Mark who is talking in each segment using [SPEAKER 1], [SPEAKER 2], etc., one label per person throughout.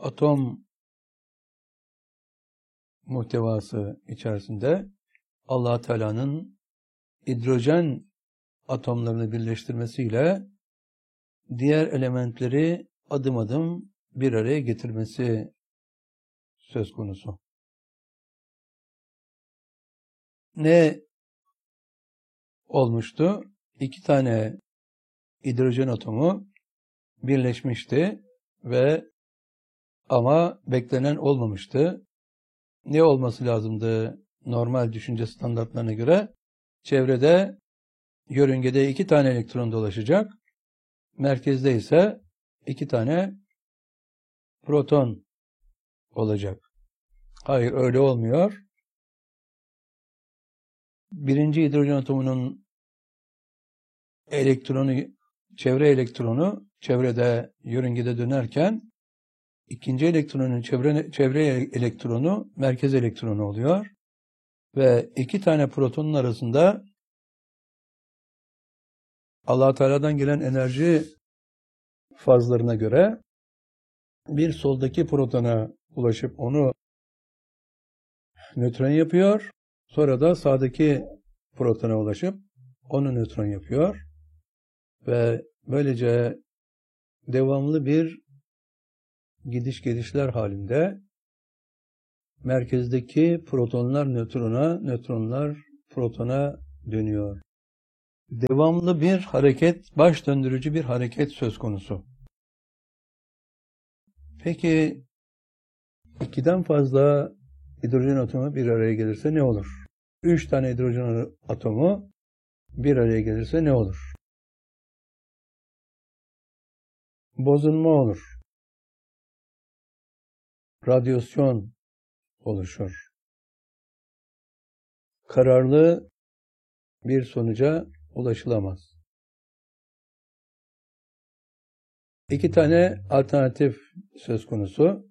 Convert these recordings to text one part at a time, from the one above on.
[SPEAKER 1] Atom muhtevası içerisinde Allah Teala'nın hidrojen atomlarını birleştirmesiyle diğer elementleri adım adım bir araya getirmesi söz konusu. Ne olmuştu? İki tane hidrojen atomu birleşmişti ama beklenen olmamıştı. Ne olması lazımdı normal düşünce standartlarına göre? Çevrede, yörüngede 2 tane elektron dolaşacak. Merkezde ise 2 tane proton olacak. Hayır, öyle olmuyor. Birinci hidrojen atomunun çevre elektronu çevrede, yörüngede dönerken ikinci elektronun çevre elektronu merkez elektronu oluyor. Ve 2 tane protonun arasında Allah Teala'dan gelen enerji fazlarına göre bir soldaki protona ulaşıp onu nötron yapıyor. Sonra da sağdaki protona ulaşıp onu nötron yapıyor. Ve böylece devamlı bir gidiş gelişler halinde merkezdeki protonlar nötrona, nötronlar protona dönüyor. Devamlı bir hareket, baş döndürücü bir hareket söz konusu. Peki 2'den fazla hidrojen atomu bir araya gelirse ne olur? 3 tane hidrojen atomu bir araya gelirse ne olur? Bozulma olur. Radyasyon oluşur. Kararlı bir sonuca ulaşılamaz. 2 tane alternatif söz konusu.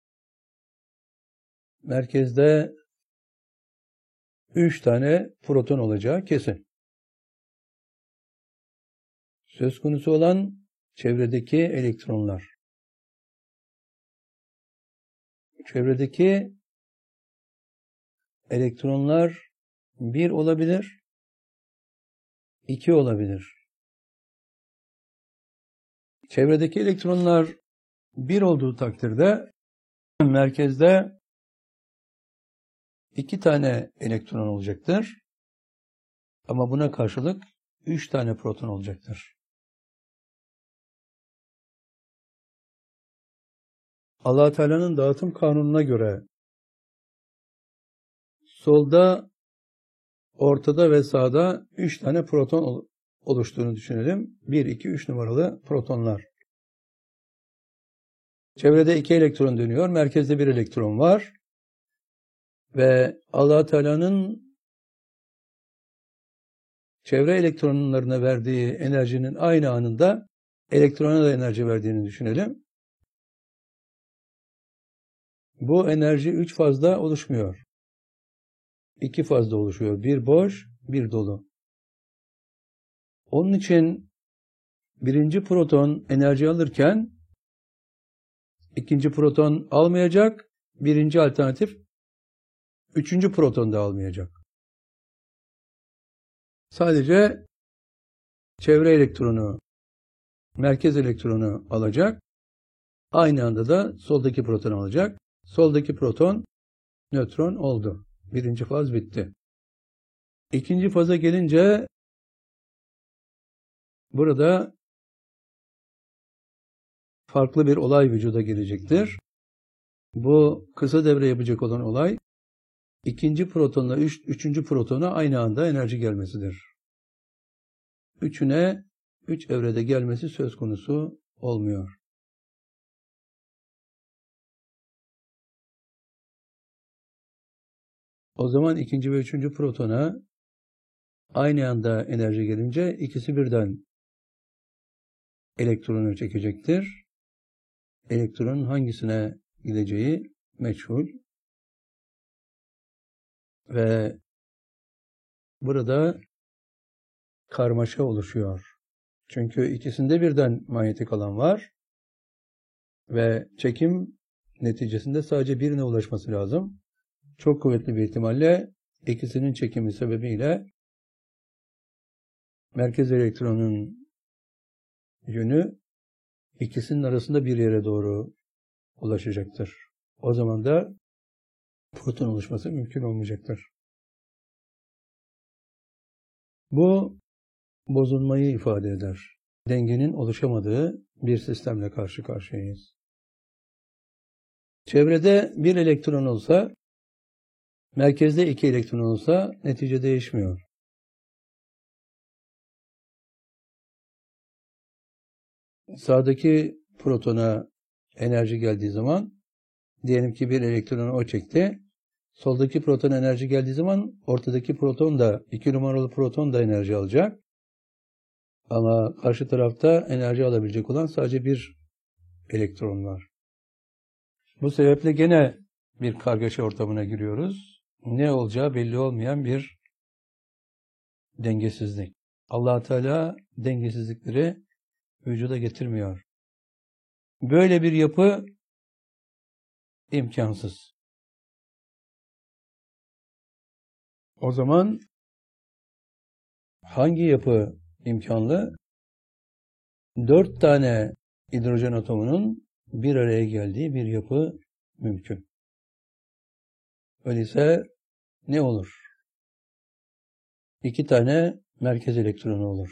[SPEAKER 1] Merkezde 3 tane proton olacağı kesin. Söz konusu olan çevredeki elektronlar. Çevredeki elektronlar 1 olabilir, 2 olabilir. Çevredeki elektronlar 1 olduğu takdirde merkezde 2 tane elektron olacaktır. Ama buna karşılık 3 tane proton olacaktır. Allah Teala'nın dağıtım kanununa göre solda, ortada ve sağda 3 tane proton oluştuğunu düşünelim. 1, 2, 3 numaralı protonlar. Çevrede 2 elektron dönüyor. Merkezde 1 elektron var. Ve Allah Teala'nın çevre elektronlarına verdiği enerjinin aynı anında elektrona da enerji verdiğini düşünelim. Bu enerji 3 fazda oluşmuyor. 2 fazda oluşuyor. 1 boş, 1 dolu. Onun için birinci proton enerji alırken ikinci proton almayacak. Birinci alternatif üçüncü proton da almayacak. Sadece çevre elektronu, merkez elektronu alacak. Aynı anda da soldaki proton alacak. Soldaki proton nötron oldu. Birinci faz bitti. İkinci faza gelince burada farklı bir olay vücuda gelecektir. Bu kısa devre yapacak olan olay ikinci protonla üçüncü protona aynı anda enerji gelmesidir. Üçüne 3 evrede gelmesi söz konusu olmuyor. O zaman ikinci ve üçüncü protona aynı anda enerji gelince ikisi birden elektronu çekecektir. Elektronun hangisine gideceği meçhul. Ve burada karmaşa oluşuyor. Çünkü ikisinde birden manyetik alan var ve çekim neticesinde sadece birine ulaşması lazım. Çok kuvvetli bir ihtimalle ikisinin çekimi sebebiyle merkez elektronun yönü ikisinin arasında bir yere doğru ulaşacaktır. O zaman da proton oluşması mümkün olmayacaktır. Bu bozulmayı ifade eder. Dengenin oluşamadığı bir sistemle karşı karşıyayız. Çevrede bir elektron olsa, merkezde 2 elektron olsa netice değişmiyor. Sağdaki protona enerji geldiği zaman, diyelim ki bir elektronu o çekti. Soldaki protona enerji geldiği zaman ortadaki proton da, 2 numaralı proton da enerji alacak. Ama karşı tarafta enerji alabilecek olan sadece bir elektron var. Bu sebeple gene bir kargaşa ortamına giriyoruz. Ne olacağı belli olmayan bir dengesizlik. Allah Teala dengesizlikleri vücuda getirmiyor. Böyle bir yapı imkansız. O zaman hangi yapı imkanlı? 4 tane hidrojen atomunun bir araya geldiği bir yapı mümkün. Öyleyse ne olur? 2 tane merkez elektronu olur.